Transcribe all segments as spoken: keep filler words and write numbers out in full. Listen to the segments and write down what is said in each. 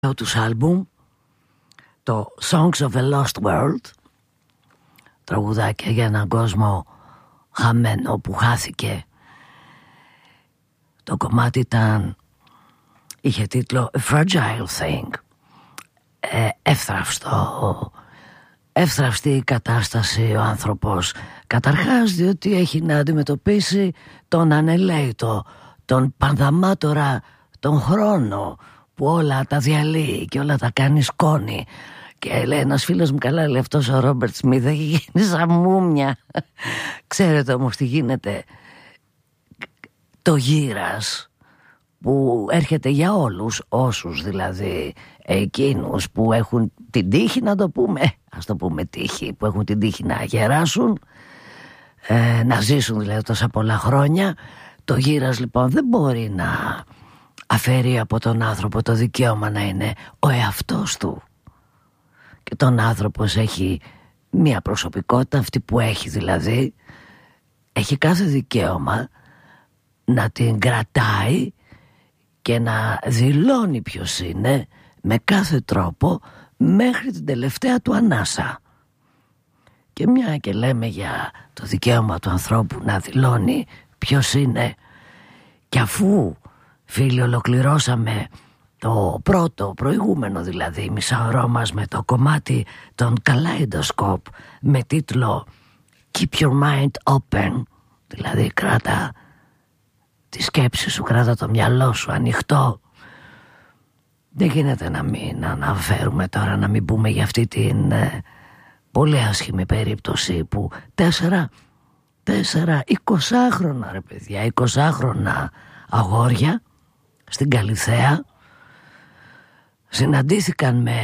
τους άλμπουμ, το Songs of a Lost World, τραγουδάκια για έναν κόσμο χαμένο που χάθηκε. Το κομμάτι ήταν, είχε τίτλο A Fragile Thing, ε, εύθραυστο, εύθραυστη κατάσταση ο άνθρωπος, καταρχάς διότι έχει να αντιμετωπίσει τον ανελαίτο, τον πανδαμάτορα, τον χρόνο που όλα τα διαλύει και όλα τα κάνει σκόνη. Και λέει ένας φίλος μου, καλά λέει αυτός ο Ρόμπερτ Σμιθ έχει γίνει σαν μούμια. Ξέρετε όμως τι γίνεται? Το γύρας που έρχεται για όλους, όσους δηλαδή εκείνους που έχουν την τύχη, να το πούμε, ας το πούμε τύχη, που έχουν την τύχη να γεράσουν, ε, να ζήσουν δηλαδή τόσα πολλά χρόνια. Το γύρας λοιπόν δεν μπορεί να αφαιρεί από τον άνθρωπο το δικαίωμα να είναι ο εαυτός του. Και τον άνθρωπος έχει μία προσωπικότητα, αυτή που έχει δηλαδή, έχει κάθε δικαίωμα να την κρατάει και να δηλώνει ποιος είναι με κάθε τρόπο μέχρι την τελευταία του ανάσα. Και μια και λέμε για το δικαίωμα του ανθρώπου να δηλώνει ποιος είναι, και αφού φίλοι ολοκληρώσαμε το πρώτο προηγούμενο δηλαδή μισάωρό μας με το κομμάτι των Kaleidoscope με τίτλο Keep your mind open, δηλαδή κράτα τη σκέψη σου, κράτα το μυαλό σου ανοιχτό, δεν γίνεται να μην αναφέρουμε τώρα, να μην πούμε για αυτή την ε, πολύ άσχημη περίπτωση που τέσσερα τέσσερα εικοσάχρονα ρε παιδιά, εικοσάχρονα αγόρια στην Καλιθέα συναντήθηκαν με,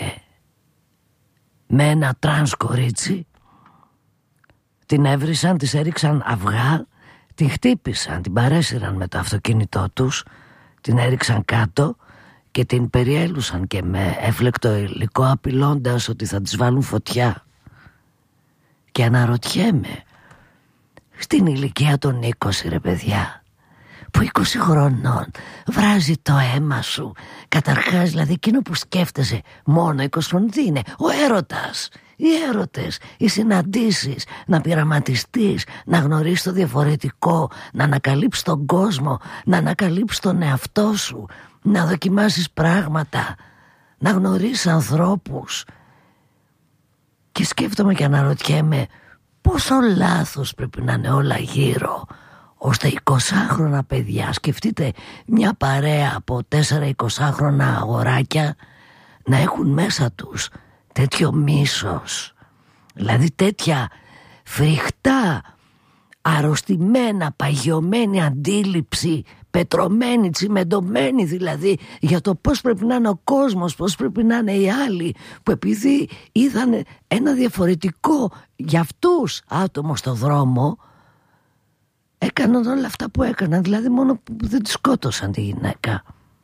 με ένα τρανς κορίτσι, την έβρισαν, της έριξαν αυγά, την χτύπησαν, την παρέσυραν με το αυτοκίνητό τους, την έριξαν κάτω και την περιέλουσαν και με έφλεκτο υλικό, απειλώντας ότι θα της βάλουν φωτιά. Και αναρωτιέμαι, στην ηλικία των είκοσι ρε παιδιά, που είκοσι χρονών βράζει το αίμα σου, καταρχάς δηλαδή εκείνο που σκέφτεσαι μόνο είκοσι χρονών τι είναι? Ο έρωτας, οι έρωτες, οι συναντήσεις, να πειραματιστείς, να γνωρίσεις το διαφορετικό, να ανακαλύψεις τον κόσμο, να ανακαλύψεις τον εαυτό σου, να δοκιμάσεις πράγματα, να γνωρίσεις ανθρώπους. Και σκέφτομαι και αναρωτιέμαι πόσο λάθος πρέπει να είναι όλα γύρω, ώστε εικοσάχρονα παιδιά, σκεφτείτε μια παρέα από τέσσερα εικοσάχρονα αγοράκια, να έχουν μέσα τους τέτοιο μίσος, δηλαδή τέτοια φρικτά, αρρωστημένα, παγιωμένη αντίληψη, πετρωμένη, τσιμεντωμένη δηλαδή, για το πώς πρέπει να είναι ο κόσμος, πώς πρέπει να είναι οι άλλοι, που επειδή είδαν ένα διαφορετικό για αυτούς άτομο στο δρόμο, έκαναν όλα αυτά που έκαναν, δηλαδή μόνο που δεν τη σκότωσαν τη γυναίκα.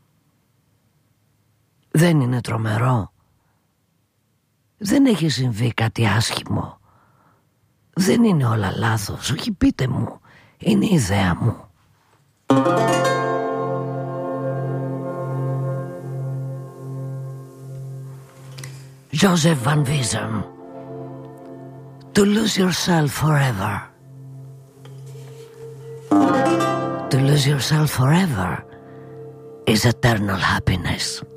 Δεν είναι τρομερό? Δεν έχει συμβεί κάτι άσχημο? Δεν είναι όλα λάθος? Όχι, πείτε μου, είναι η ιδέα μου. Joseph Van Wiesem, To lose yourself forever. To lose yourself forever is eternal happiness.